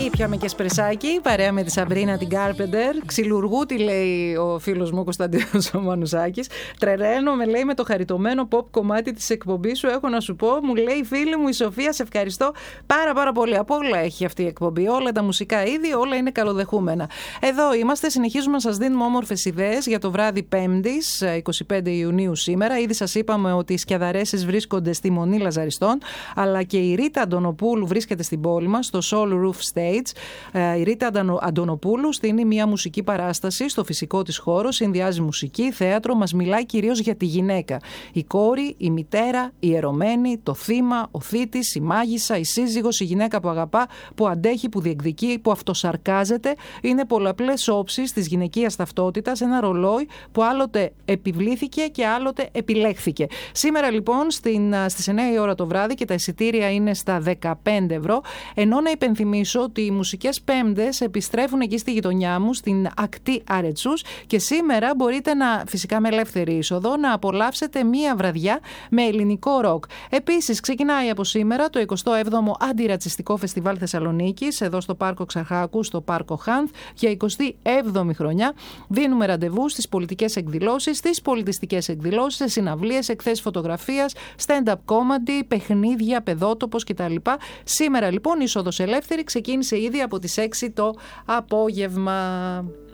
Ήπιαμε και σπρεσάκι, παρέα με τη Σαμπρίνα την Κάρπεντερ. Ξυλουργούτη, λέει ο φίλος μου Κωνσταντίνος ο Μανουσάκης. Τρελαίνομαι, λέει, με το χαριτωμένο pop κομμάτι της εκπομπής σου. Έχω να σου πω, μου λέει η φίλη μου η Σοφία, σε ευχαριστώ πάρα πολύ. Από όλα έχει αυτή η εκπομπή. Όλα τα μουσικά είδη, όλα είναι καλοδεχούμενα. Εδώ είμαστε, συνεχίζουμε να σας δίνουμε όμορφες ιδέες για το βράδυ Πέμπτης, 25 Ιουνίου σήμερα. Ήδη σας είπαμε ότι οι σκιαδαρέσεις βρίσκονται στη Μονή Λαζαριστών, αλλά και η Ρίτα Αντωνοπούλου βρίσκεται στην πόλη μας, στο Soul Roof Stage. Η Ρίτα Αντωνοπούλου στείνει μια μουσική παράσταση στο φυσικό της χώρο, συνδυάζει μουσική, θέατρο, μας μιλάει κυρίως για τη γυναίκα. Η κόρη, η μητέρα, η ερωμένη, το θύμα, ο θήτης, η μάγισσα, η σύζυγος, η γυναίκα που αγαπά, που αντέχει, που διεκδικεί, που αυτοσαρκάζεται. Είναι πολλαπλές όψεις της γυναικείας ταυτότητας, ένα ρολόι που άλλοτε επιβλήθηκε και άλλοτε επιλέχθηκε. Σήμερα λοιπόν στις 9 η ώρα το βράδυ και τα εισιτήρια είναι στα 15 ευρώ. Ενώ να υπενθυμίσω ότι οι μουσικές Πέμπτες επιστρέφουν εκεί στη γειτονιά μου, στην ακτή Αρετσούς, και σήμερα μπορείτε φυσικά με ελεύθερη είσοδο, να απολαύσετε μία βραδιά με ελληνικό ροκ. Επίσης, ξεκινάει από σήμερα το 27ο Αντιρατσιστικό Φεστιβάλ Θεσσαλονίκης, εδώ στο Πάρκο Ξαρχάκου, στο Πάρκο Χάνθ, για 27η χρονιά. Δίνουμε ραντεβού στις πολιτικές εκδηλώσεις, στις πολιτιστικές εκδηλώσεις, σε συναυλίες, εκθέσεις φωτογραφίας, stand-up comedy, παιχνίδια, παιδότοπος κτλ. Σήμερα λοιπόν η είσοδος ελεύθερη, ξεκίνησε ήδη από τις 6 το απόγευμα.